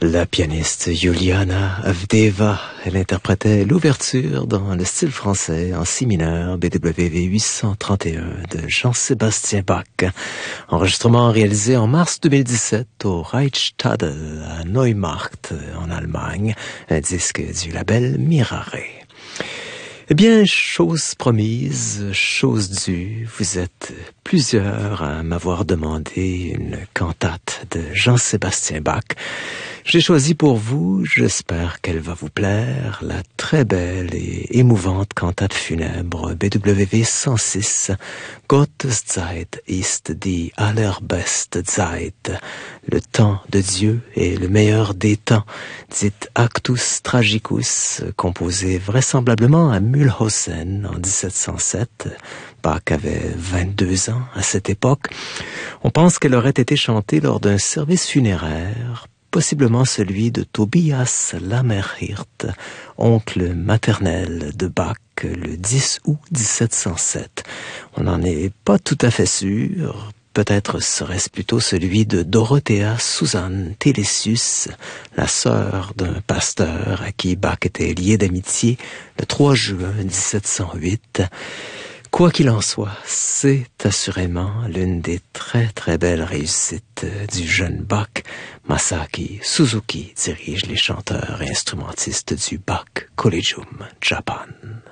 La pianiste Juliana Avdeva, elle interprétait l'ouverture dans le style français en si mineur BWV 831 de Jean-Sébastien Bach. Enregistrement réalisé en mars 2017 au Reichstadel à Neumarkt en Allemagne, un disque du label Mirare. Eh bien, chose promise, chose due, vous êtes plusieurs à m'avoir demandé une cantate de Jean-Sébastien Bach. J'ai choisi pour vous, j'espère qu'elle va vous plaire, la très belle et émouvante cantate funèbre BWV 106, Gottes Zeit ist die allerbeste Zeit. Le temps de Dieu est le meilleur des temps, dit Actus Tragicus, composé vraisemblablement à Mühlhausen en 1707. Bach avait 22 ans à cette époque. On pense qu'elle aurait été chantée lors d'un service funéraire, possiblement celui de Tobias Lammerhirt, oncle maternel de Bach, le 10 août 1707. On n'en est pas tout à fait sûr. Peut-être serait-ce plutôt celui de Dorothea Susanne Telesius, la sœur d'un pasteur à qui Bach était lié d'amitié le 3 juin 1708. Quoi qu'il en soit, c'est assurément l'une des très très belles réussites du jeune Bach. Masaki Suzuki dirige les chanteurs et instrumentistes du Bach Collegium Japan.